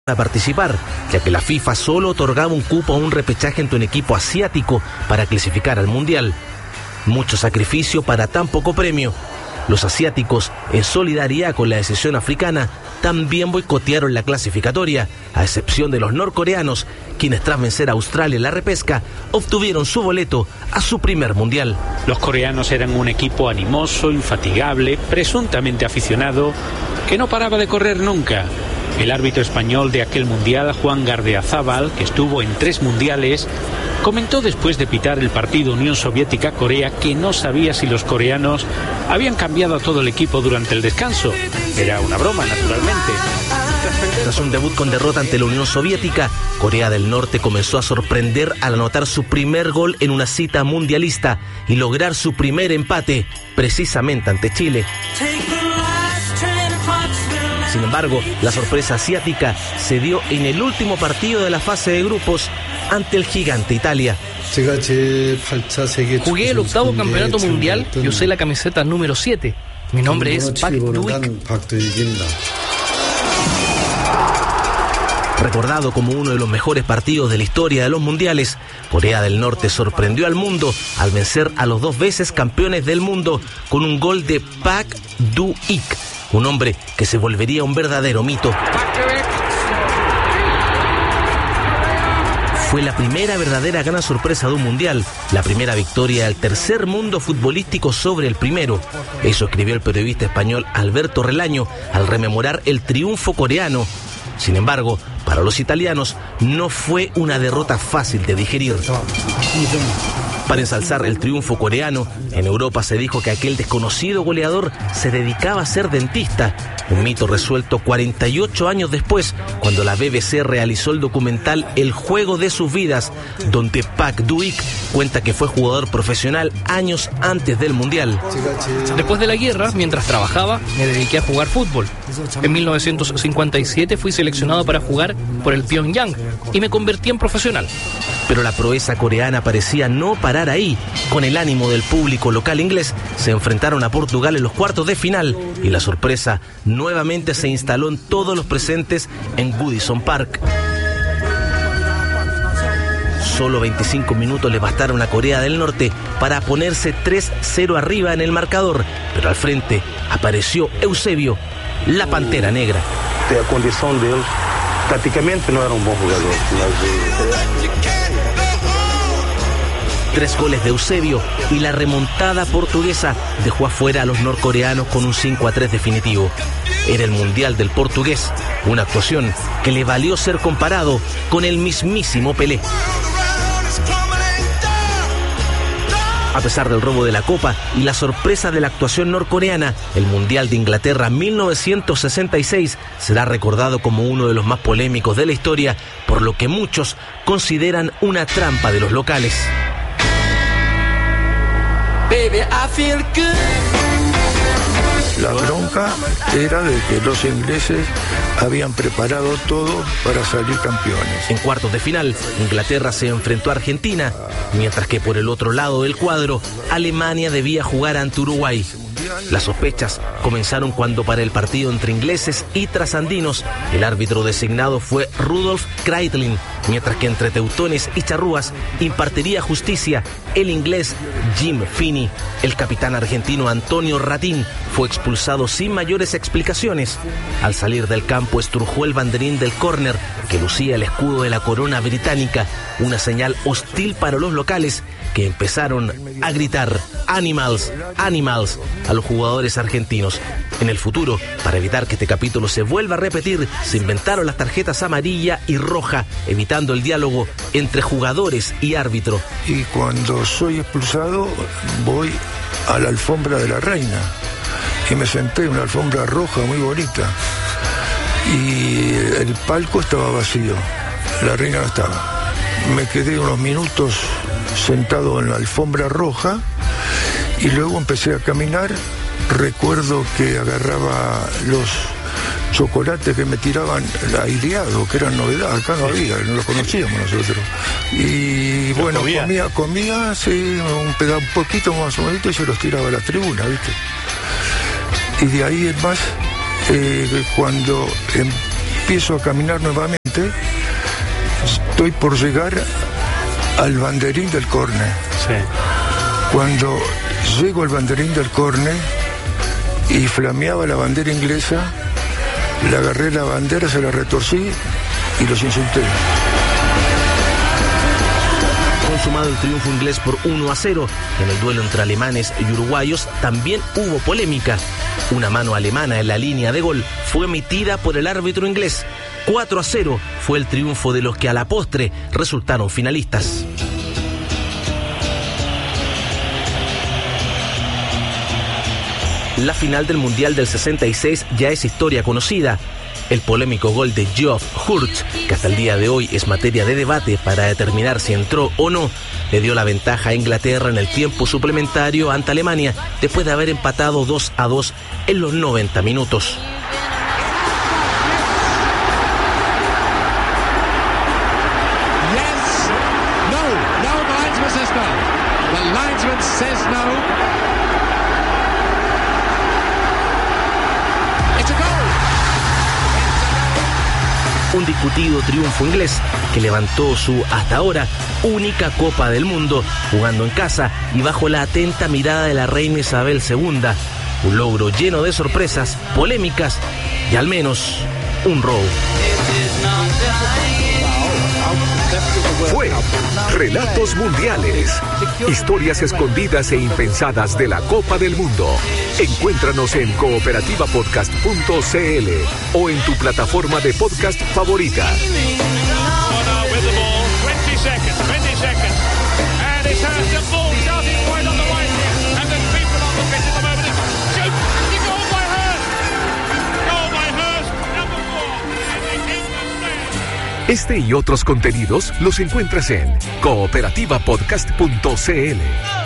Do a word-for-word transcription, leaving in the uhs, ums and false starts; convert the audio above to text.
a participar, ya que la FIFA solo otorgaba un cupo a un repechaje entre un equipo asiático para clasificar al Mundial. Mucho sacrificio para tan poco premio. Los asiáticos, en solidaridad con la decisión africana, también boicotearon la clasificatoria, a excepción de los norcoreanos, quienes tras vencer a Australia en la repesca, obtuvieron su boleto a su primer mundial. Los coreanos eran un equipo animoso, infatigable, presuntamente aficionado, que no paraba de correr nunca. El árbitro español de aquel mundial, Juan Gardeazabal, que estuvo en tres mundiales, comentó después de pitar el partido Unión Soviética-Corea que no sabía si los coreanos habían cambiado a todo el equipo durante el descanso. Era una broma, naturalmente. Tras un debut con derrota ante la Unión Soviética, Corea del Norte comenzó a sorprender al anotar su primer gol en una cita mundialista y lograr su primer empate, precisamente ante Chile. Sin embargo, la sorpresa asiática se dio en el último partido de la fase de grupos ante el gigante Italia. Jugué el octavo campeonato mundial y usé la camiseta número siete. Mi nombre es Pak Du-ik. Recordado como uno de los mejores partidos de la historia de los mundiales, Corea del Norte sorprendió al mundo al vencer a los dos veces campeones del mundo con un gol de Pak Du-ik, un hombre que se volvería un verdadero mito. Fue la primera verdadera gran sorpresa de un mundial, la primera victoria del tercer mundo futbolístico sobre el primero. Eso escribió el periodista español Alberto Relaño al rememorar el triunfo coreano. Sin embargo, para los italianos no fue una derrota fácil de digerir. Para ensalzar el triunfo coreano, en Europa se dijo que aquel desconocido goleador se dedicaba a ser dentista, un mito resuelto cuarenta y ocho años después, cuando la B B C realizó el documental El juego de sus vidas, donde Pak Du-ik cuenta que fue jugador profesional años antes del Mundial. Después de la guerra, mientras trabajaba, me dediqué a jugar fútbol. En mil novecientos cincuenta y siete fui seleccionado para jugar por el Pyongyang y me convertí en profesional. Pero la proeza coreana parecía no parar ahí. Con el ánimo del público local inglés, se enfrentaron a Portugal en los cuartos de final y la sorpresa nuevamente se instaló en todos los presentes en Goodison Park. Solo veinticinco minutos le bastaron a Corea del Norte para ponerse tres cero arriba en el marcador, pero al frente apareció Eusebio, la Pantera Negra. La condición de él tácticamente no era un buen jugador. Tres goles de Eusebio y la remontada portuguesa dejó afuera a los norcoreanos con un cinco a tres definitivo. Era el Mundial del portugués, una actuación que le valió ser comparado con el mismísimo Pelé. A pesar del robo de la Copa y la sorpresa de la actuación norcoreana, el Mundial de Inglaterra mil novecientos sesenta y seis será recordado como uno de los más polémicos de la historia, por lo que muchos consideran una trampa de los locales. La bronca era de que los ingleses habían preparado todo para salir campeones. En cuartos de final, Inglaterra se enfrentó a Argentina, mientras que por el otro lado del cuadro, Alemania debía jugar ante Uruguay. Las sospechas comenzaron cuando para el partido entre ingleses y trasandinos, el árbitro designado fue Rudolf Kreitlin, mientras que entre teutones y charrúas impartiría justicia el inglés Jim Finney. El capitán argentino Antonio Ratín fue expulsado sin mayores explicaciones. Al salir del campo estrujó el banderín del córner que lucía el escudo de la corona británica, una señal hostil para los locales que empezaron a gritar "Animals, animals" a los jugadores argentinos. En el futuro, para evitar que este capítulo se vuelva a repetir, se inventaron las tarjetas amarilla y roja, evitando el diálogo entre jugadores y árbitro. Y cuando soy expulsado, voy a la alfombra de la reina. Y me senté en una alfombra roja muy bonita. Y el palco estaba vacío. La reina no estaba. Me quedé unos minutos sentado en la alfombra roja y luego empecé a caminar. Recuerdo que agarraba los chocolates que me tiraban aireados, que eran novedad, acá no había, no los conocíamos nosotros. Y bueno, comía, comía, comía sí, un pedazo, un poquito más o menos, y se los tiraba a la tribuna, ¿viste? Y de ahí en más, eh, cuando empiezo a caminar nuevamente, estoy por llegar al banderín del córner. Sí. Cuando llego al banderín del córner y flameaba la bandera inglesa, le agarré la bandera, se la retorcí y los insulté. Consumado el triunfo inglés por uno a cero, en el duelo entre alemanes y uruguayos también hubo polémica. Una mano alemana en la línea de gol fue emitida por el árbitro inglés. cuatro a cero fue el triunfo de los que a la postre resultaron finalistas. La final del Mundial del sesenta y seis ya es historia conocida. El polémico gol de Geoff Hurt, que hasta el día de hoy es materia de debate para determinar si entró o no, le dio la ventaja a Inglaterra en el tiempo suplementario ante Alemania, después de haber empatado dos a dos en los noventa minutos. Yes, no, no, the linesman says no. The linesman says no. Un discutido triunfo inglés que levantó su, hasta ahora, única Copa del Mundo, jugando en casa y bajo la atenta mirada de la reina Isabel segunda. Un logro lleno de sorpresas, polémicas y al menos un robo. Fue Relatos Mundiales, historias escondidas e impensadas de la Copa del Mundo. Encuéntranos en cooperativa podcast punto c l o en tu plataforma de podcast favorita. Este y otros contenidos los encuentras en cooperativa podcast punto c l.